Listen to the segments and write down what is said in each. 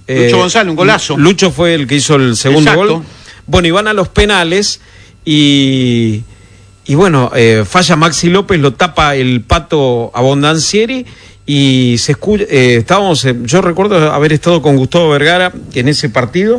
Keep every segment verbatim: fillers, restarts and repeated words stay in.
Eh, Lucho González, un golazo. Lucho fue el que hizo el segundo Exacto. gol. Bueno, y van a los penales y, y bueno, eh, falla Maxi López, lo tapa el Pato Abondancieri y se escucha, eh, estábamos, eh, yo recuerdo haber estado con Gustavo Vergara en ese partido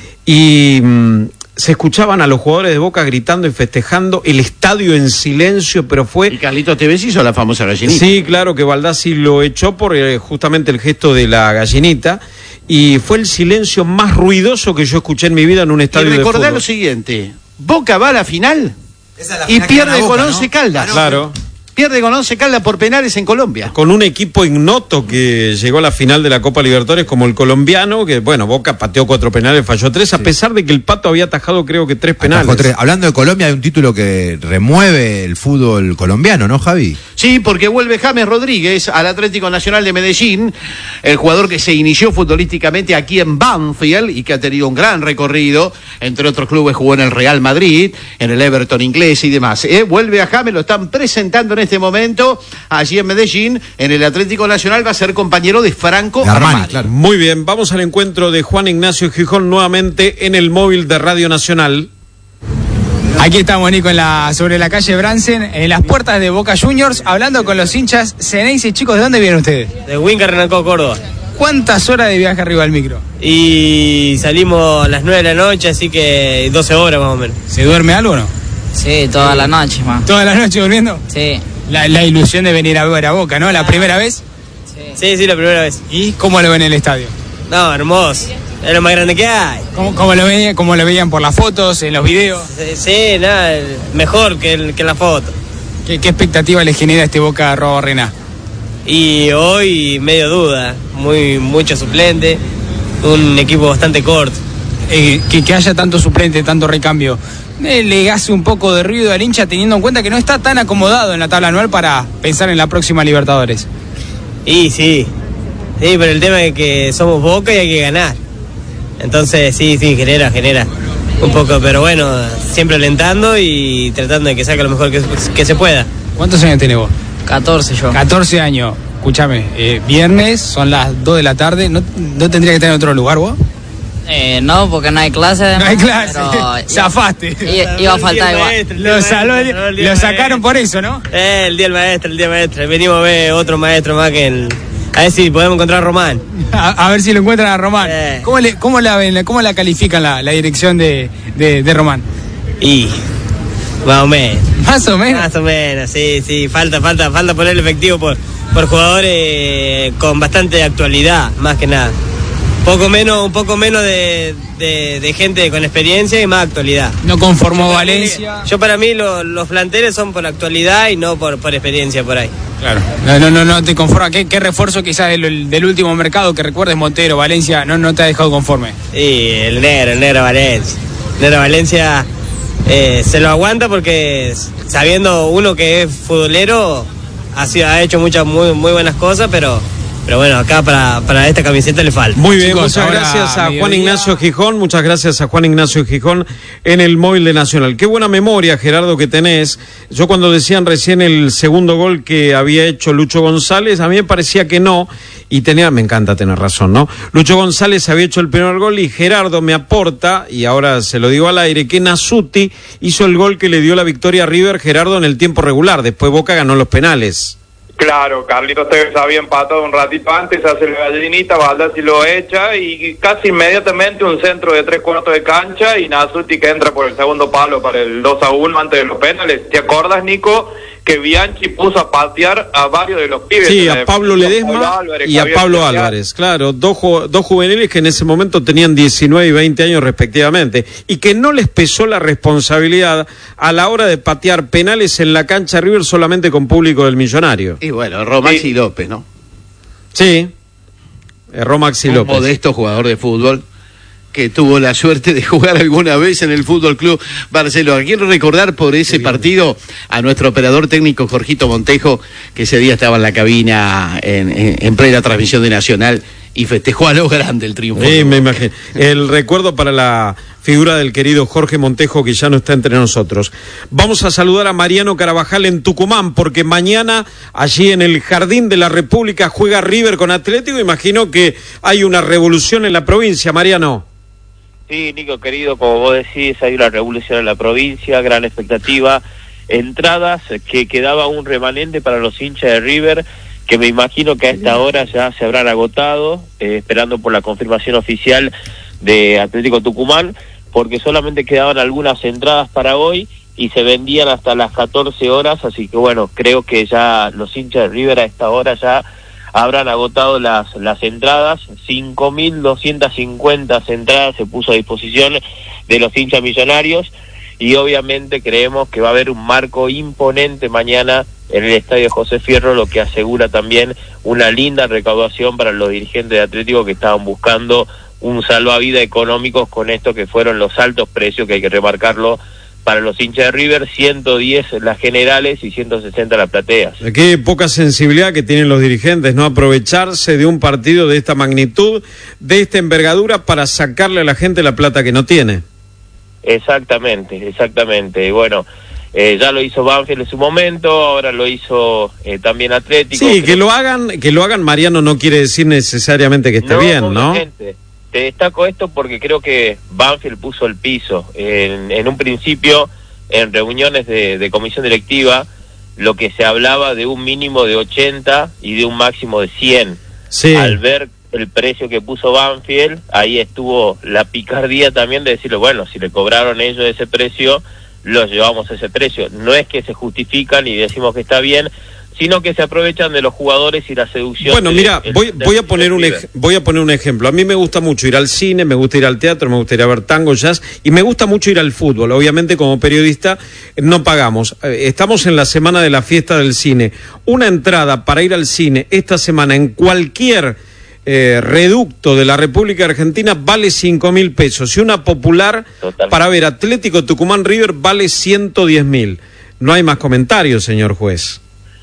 y mm, se escuchaban a los jugadores de Boca gritando y festejando, el estadio en silencio, pero fue... Y Carlitos Tevez hizo la famosa gallinita. Sí, claro, que Baldassi lo echó por eh, justamente el gesto de la gallinita. Y fue el silencio más ruidoso que yo escuché en mi vida en un estadio de fútbol. Y recordá lo siguiente, Boca va a la final Esa es la y final que pierde gana con Boca, Once ¿no? Caldas. Ah, no, Claro. Pierde con Once Caldas por penales en Colombia. Con un equipo ignoto que llegó a la final de la Copa Libertadores como el colombiano, que bueno, Boca pateó cuatro penales, falló tres, sí. A pesar de que el Pato había atajado creo que tres penales. Tres. Hablando de Colombia, hay un título que remueve el fútbol colombiano, ¿no, Javi? Sí, porque vuelve James Rodríguez al Atlético Nacional de Medellín, el jugador que se inició futbolísticamente aquí en Banfield y que ha tenido un gran recorrido, entre otros clubes jugó en el Real Madrid, en el Everton inglés y demás. ¿Eh? Vuelve a James, lo están presentando en este momento allí en Medellín, en el Atlético Nacional, va a ser compañero de Franco de Armani. Armani. Claro. Muy bien, vamos al encuentro de Juan Ignacio Gijón nuevamente en el móvil de Radio Nacional. Aquí estamos, Nico, en la, sobre la calle Bransen, en las puertas de Boca Juniors, hablando con los hinchas ceneices. Chicos, ¿de dónde vienen ustedes? De Huinca, Renancó, Córdoba. ¿Cuántas horas de viaje arriba del micro? Y salimos a las nueve de la noche, así que doce horas más o menos. ¿Se duerme algo o no? Sí, toda la noche, man. ¿Toda la noche durmiendo? Sí. La, la ilusión de venir a ver a Boca, ¿no? ¿La ah. primera vez? Sí. sí, sí, la primera vez. ¿Y cómo lo ven en el estadio? No, hermoso. Es lo más grande que hay. ¿Cómo, cómo, lo, veían, cómo lo veían por las fotos, en los videos? Sí, sí nada, mejor que, el, que en la foto. ¿Qué, ¿Qué expectativa les genera este Boca Robo Rená? Y hoy medio duda, muy mucho suplente, un equipo bastante corto. Eh, que, que haya tanto suplente, tanto recambio, eh, le hace un poco de ruido al hincha teniendo en cuenta que no está tan acomodado en la tabla anual para pensar en la próxima Libertadores. Y sí, sí, pero el tema es que somos Boca y hay que ganar. Entonces sí, sí, genera, genera un poco, pero bueno, siempre alentando y tratando de que saque lo mejor que, que se pueda. ¿Cuántos años tenés vos? catorce yo. catorce años. Escúchame, eh, viernes, son las dos de la tarde, ¿no, no tendría que estar en otro lugar vos? Eh, no, porque no hay clase. No hay clase, zafaste. Iba, iba a faltar igual. Lo, saló, lo, lo sacaron por eso, ¿no? Eh, el día del maestro, el día del maestro. Venimos a ver otro maestro más que el... A ver si podemos encontrar a Román. A, a ver si lo encuentran a Román. Eh. ¿Cómo, le, cómo, la, ¿Cómo la califican la, la dirección de, de, de Román? Y... Más o menos. Más o menos. Más o menos, sí, sí. Falta, falta, falta ponerle efectivo por, por jugadores con bastante actualidad, más que nada. Poco menos, un poco menos de, de, de gente con experiencia y más actualidad. No conformó yo Valencia. Mí, yo para mí lo, los planteles son por actualidad y no por, por experiencia por ahí. Claro. No, no, no, no te conforma. ¿Qué, qué refuerzo quizás del, del último mercado que recuerdes, Montero, Valencia, no, no te ha dejado conforme? Sí, el negro, el negro Valencia. El negro Valencia eh, se lo aguanta porque sabiendo uno que es futbolero ha, sido, ha hecho muchas muy, muy buenas cosas, pero... Pero bueno, acá para, para esta camiseta le falta. Muy bien, Chicos, muchas gracias a Juan Ignacio Gijón, muchas gracias a Juan Ignacio Gijón en el móvil de Nacional. Qué buena memoria, Gerardo, que tenés. Yo cuando decían recién el segundo gol que había hecho Lucho González, a mí me parecía que no, y tenía, me encanta tener razón, ¿no? Lucho González había hecho el primer gol y Gerardo me aporta, y ahora se lo digo al aire, que Nasuti hizo el gol que le dio la victoria a River, Gerardo, en el tiempo regular. Después Boca ganó los penales. Claro, Carlitos Tevez había empatado un ratito antes, hace la gallinita, Baldassi lo echa y casi inmediatamente un centro de tres cuartos de cancha y Nasuti que entra por el segundo palo para el dos a uno antes de los penales. ¿Te acordás, Nico, que Bianchi puso a patear a varios de los pibes? Sí, a Pablo Ledesma y a Pablo Álvarez, claro, dos, ju- dos juveniles que en ese momento tenían diecinueve y veinte años respectivamente, y que no les pesó la responsabilidad a la hora de patear penales en la cancha River solamente con público del Millonario. Y bueno, Romaxi sí. López, ¿no? Sí, Romaxi López. Un modesto jugador de fútbol que tuvo la suerte de jugar alguna vez en el Fútbol Club Barcelona. Quiero recordar por ese partido a nuestro operador técnico Jorgito Montejo, que ese día estaba en la cabina en, en, en plena transmisión de Nacional y festejó a lo grande el triunfo. Sí, me imagino. El recuerdo para la figura del querido Jorge Montejo, que ya no está entre nosotros. Vamos a saludar a Mariano Carabajal en Tucumán, porque mañana allí en el Jardín de la República juega River con Atlético. Imagino que hay una revolución en la provincia, Mariano. Sí, Nico, querido, como vos decís, hay una revolución en la provincia, gran expectativa, entradas que quedaba un remanente para los hinchas de River, que me imagino que a esta hora ya se habrán agotado, eh, esperando por la confirmación oficial de Atlético Tucumán, porque solamente quedaban algunas entradas para hoy y se vendían hasta las catorce horas, así que bueno, creo que ya los hinchas de River a esta hora ya habrán agotado las las entradas. Cinco mil doscientas cincuenta entradas se puso a disposición de los hinchas millonarios, y obviamente creemos que va a haber un marco imponente mañana en el Estadio José Fierro, lo que asegura también una linda recaudación para los dirigentes de Atlético, que estaban buscando un salvavidas económico con esto que fueron los altos precios, que hay que remarcarlo, para los hinchas de River, ciento diez las generales y ciento sesenta las plateas. Qué poca sensibilidad que tienen los dirigentes, ¿no? Aprovecharse de un partido de esta magnitud, de esta envergadura, para sacarle a la gente la plata que no tiene. Exactamente, exactamente. Bueno, eh, ya lo hizo Banfield en su momento, ahora lo hizo eh, también Atlético. Sí, que lo hagan, que lo hagan, Mariano, no quiere decir necesariamente que esté no, bien, ¿no? Obviamente. Te destaco esto porque creo que Banfield puso el piso. En, en un principio, en reuniones de, de comisión directiva, lo que se hablaba de un mínimo de ochenta y de un máximo de cien. Sí. Al ver el precio que puso Banfield, ahí estuvo la picardía también de decirle, bueno, si le cobraron ellos ese precio, los llevamos a ese precio. No es que se justifican y decimos que está bien, sino que se aprovechan de los jugadores y la seducción. Bueno, de, mira, el, voy, del, voy a poner un River. ej, voy a poner un ejemplo. A mí me gusta mucho ir al cine, me gusta ir al teatro, me gusta ir a ver tango, jazz, y me gusta mucho ir al fútbol. Obviamente, como periodista, no pagamos. Estamos en la semana de la fiesta del cine. Una entrada para ir al cine esta semana en cualquier eh, reducto de la República Argentina vale cinco mil pesos. Y una popular Totalmente. Para ver Atlético Tucumán River vale ciento diez mil. No hay más comentarios, señor juez.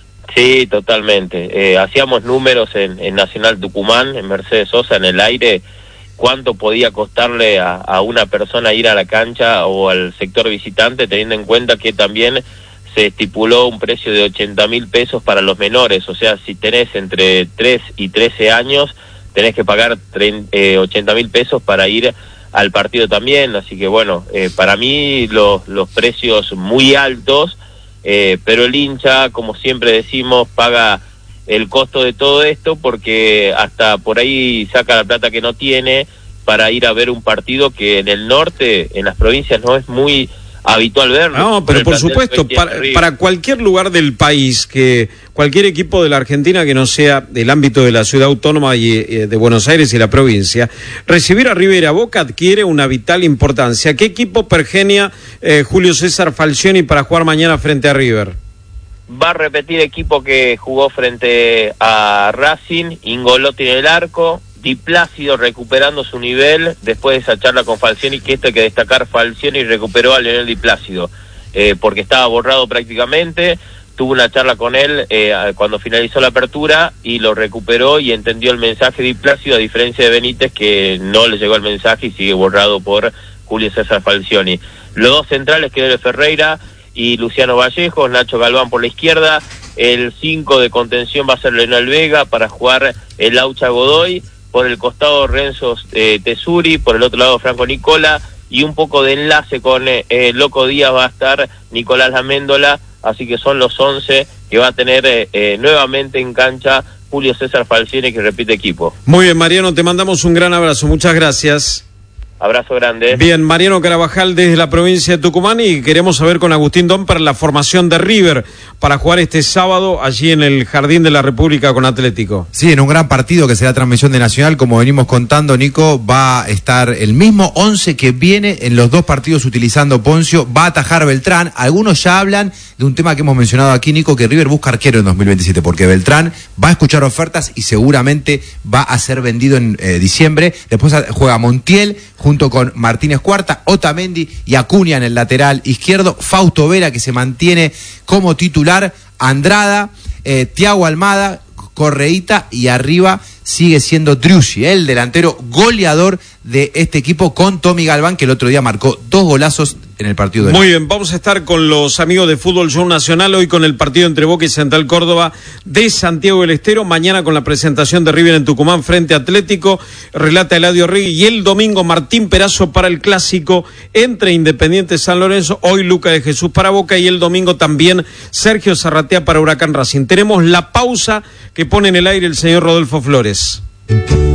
Sí, totalmente. Eh, hacíamos números en, en Nacional Tucumán, en Mercedes Sosa, en el aire, cuánto podía costarle a, a una persona ir a la cancha o al sector visitante, teniendo en cuenta que también se estipuló un precio de ochenta mil pesos para los menores. O sea, si tenés entre tres y trece años, tenés que pagar eh, ochenta mil pesos para ir al partido también. Así que bueno, eh, para mí los, los precios muy altos. Eh, pero el hincha, como siempre decimos, paga el costo de todo esto, porque hasta por ahí saca la plata que no tiene para ir a ver un partido que en el norte, en las provincias, no es muy habitual verlo. No, pero por supuesto, para, para cualquier lugar del país, que cualquier equipo de la Argentina que no sea del ámbito de la ciudad autónoma y, eh, de Buenos Aires y la provincia, recibir a River y a Boca adquiere una vital importancia. ¿Qué equipo pergenia eh, Julio César Falcioni para jugar mañana frente a River? Va a repetir equipo que jugó frente a Racing, Ingolotti en el arco, Di Plácido recuperando su nivel después de esa charla con Falcioni, que esto hay que destacar, Falcioni recuperó a Leonel Di Plácido, eh, porque estaba borrado prácticamente. Tuvo una charla con él eh, cuando finalizó la apertura y lo recuperó y entendió el mensaje de Di Plácido, a diferencia de Benítez, que no le llegó el mensaje y sigue borrado por Julio César Falcioni. Los dos centrales, que Ferreira y Luciano Vallejo, Nacho Galván por la izquierda. El cinco de contención va a ser Leonel Vega para jugar el Laucha Godoy. Por el costado Renzo eh, Tesuri, por el otro lado Franco Nicola, y un poco de enlace con eh, eh, Loco Díaz va a estar Nicolás Laméndola. Así que son los once que va a tener eh, eh, nuevamente en cancha Julio César Falcioni, que repite equipo. Muy bien, Mariano, te mandamos un gran abrazo, muchas gracias. Abrazo grande. Bien, Mariano Carabajal desde la provincia de Tucumán, y queremos saber con Agustín Domper la formación de River para jugar este sábado allí en el Jardín de la República con Atlético. Sí, en un gran partido que será transmisión de Nacional, como venimos contando, Nico, va a estar el mismo once que viene en los dos partidos utilizando Poncio, va a atajar Beltrán. Algunos ya hablan de un tema que hemos mencionado aquí, Nico, que River busca arquero en dos mil veintisiete, porque Beltrán va a escuchar ofertas y seguramente va a ser vendido en eh, diciembre. Después juega Montiel junto con Martínez Cuarta, Otamendi y Acuña en el lateral izquierdo, Fausto Vera, que se mantiene como titular, Andrada, eh, Thiago Almada, Correíta y arriba sigue siendo Driussi, el delantero goleador de este equipo con Tommy Galván, que el otro día marcó dos golazos en el partido de Muy bien, vamos a estar con los amigos de Fútbol Show Nacional hoy con el partido entre Boca y Central Córdoba de Santiago del Estero, mañana con la presentación de River en Tucumán frente a Atlético, relata Eladio Regui, y el domingo Martín Perazo para el clásico entre Independiente San Lorenzo, hoy Luca de Jesús para Boca y el domingo también Sergio Zarratea para Huracán Racing. Tenemos la pausa que pone en el aire el señor Rodolfo Flores.